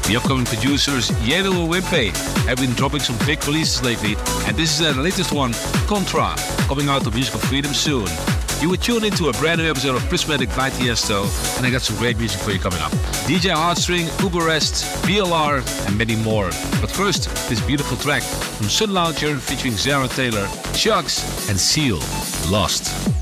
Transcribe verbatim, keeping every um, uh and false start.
The upcoming producers Yeddo and Wimpy have been dropping some big releases lately, and this is their latest one, Contra, coming out of Musical Freedom soon. You will tune into a brand new episode of Prismatic by Tiesto, and I got some great music for you coming up. D J Heartstring, Uberest, B L R, and many more. But first, this beautiful track from Sun Lounger featuring Zara Taylor, Chugs, and Seal, Lost.